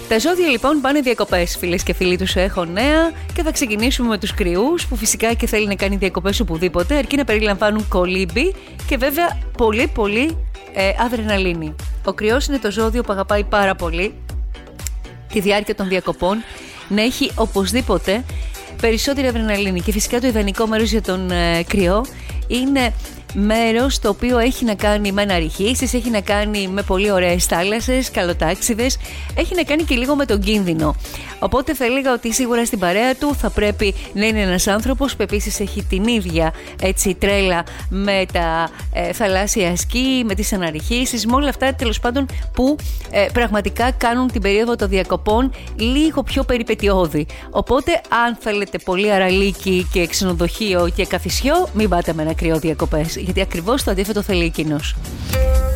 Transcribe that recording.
Τα ζώδια λοιπόν πάνε διακοπές, φίλες και φίλοι, τους έχω νέα και θα ξεκινήσουμε με τους κρυούς, που φυσικά και θέλει να κάνει διακοπές οπουδήποτε, αρκεί να περιλαμβάνουν κολύμπι και βέβαια πολύ αδρεναλίνη. Ο κρυός είναι το ζώδιο που αγαπάει πάρα πολύ τη διάρκεια των διακοπών να έχει οπωσδήποτε περισσότερη αδρεναλίνη, και φυσικά το ιδανικό μέρος για τον κρυό είναι μέρος το οποίο έχει να κάνει με αναρριχήσεις, έχει να κάνει με πολύ ωραίες θάλασσες, καλοτάξιδες, έχει να κάνει και λίγο με τον κίνδυνο. Οπότε θα έλεγα ότι σίγουρα στην παρέα του θα πρέπει να είναι ένας άνθρωπος που επίσης έχει την ίδια έτσι τρέλα με τα θαλάσσια σκι, με τις αναρριχήσεις, με όλα αυτά τέλος πάντων που πραγματικά κάνουν την περίοδο των διακοπών λίγο πιο περιπετειώδη. Οπότε αν θέλετε πολύ αραλίκι και ξενοδοχείο και καθισιό, μην πάτε με ένα κρυό διακοπές, γιατί ακριβώς το αντίθετο θέλει εκείνος.